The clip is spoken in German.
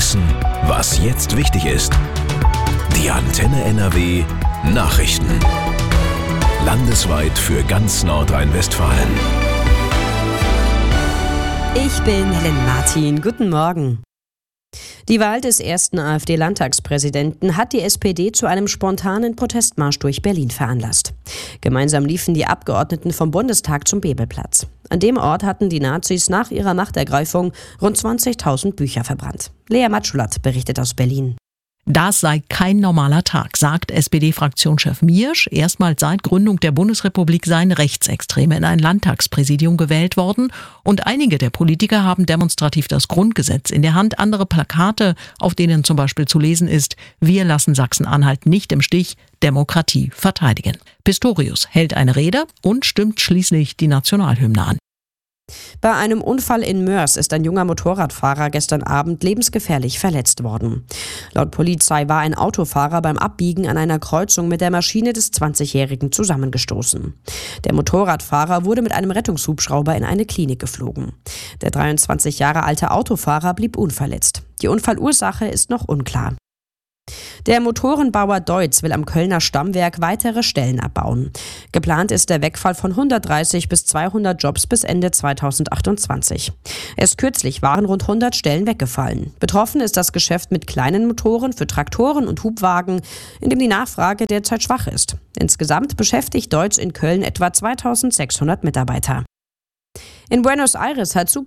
wissen, was jetzt wichtig ist. Die Antenne NRW Nachrichten. Landesweit für ganz Nordrhein-Westfalen. Ich bin Helen Martin. Guten Morgen. Die Wahl des ersten AfD-Landtagspräsidenten hat die SPD zu einem spontanen Protestmarsch durch Berlin veranlasst. Gemeinsam liefen die Abgeordneten vom Bundestag zum Bebelplatz. An dem Ort hatten die Nazis nach ihrer Machtergreifung rund 20.000 Bücher verbrannt. Lea Matschulat berichtet aus Berlin. Das sei kein normaler Tag, sagt SPD-Fraktionschef Miersch. Erstmals seit Gründung der Bundesrepublik seien Rechtsextreme in ein Landtagspräsidium gewählt worden. Und einige der Politiker haben demonstrativ das Grundgesetz in der Hand, andere Plakate, auf denen zum Beispiel zu lesen ist: Wir lassen Sachsen-Anhalt nicht im Stich, Demokratie verteidigen. Pistorius hält eine Rede und stimmt schließlich die Nationalhymne an. Bei einem Unfall in Moers ist ein junger Motorradfahrer gestern Abend lebensgefährlich verletzt worden. Laut Polizei war ein Autofahrer beim Abbiegen an einer Kreuzung mit der Maschine des 20-Jährigen zusammengestoßen. Der Motorradfahrer wurde mit einem Rettungshubschrauber in eine Klinik geflogen. Der 23 Jahre alte Autofahrer blieb unverletzt. Die Unfallursache ist noch unklar. Der Motorenbauer Deutz will am Kölner Stammwerk weitere Stellen abbauen. Geplant ist der Wegfall von 130 bis 200 Jobs bis Ende 2028. Erst kürzlich waren rund 100 Stellen weggefallen. Betroffen ist das Geschäft mit kleinen Motoren für Traktoren und Hubwagen, in dem die Nachfrage derzeit schwach ist. Insgesamt beschäftigt Deutz in Köln etwa 2600 Mitarbeiter. In Buenos Aires hat